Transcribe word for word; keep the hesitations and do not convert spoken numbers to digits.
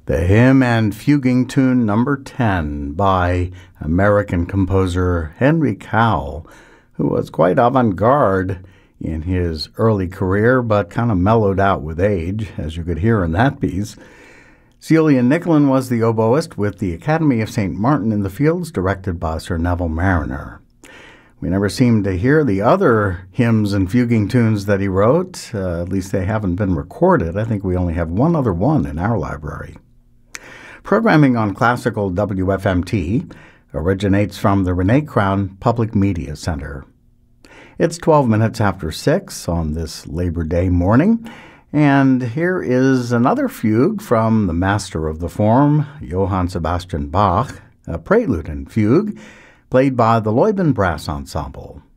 The hymn and fuguing tune number ten by American composer Henry Cowell, who was quite avant-garde in his early career, but kind of mellowed out with age, as you could hear in that piece. Celia Nicklin was the oboist with the Academy of Saint Martin in the Fields, directed by Sir Neville Marriner. We never seem to hear the other hymns and fuguing tunes that he wrote. Uh, at least they haven't been recorded. I think we only have one other one in our library. Programming on Classical W F M T originates from the Renee Crown Public Media Center. It's twelve minutes after six on this Labor Day morning, and here is another fugue from the master of the form, Johann Sebastian Bach, a prelude and fugue, played by the Leuben Brass Ensemble.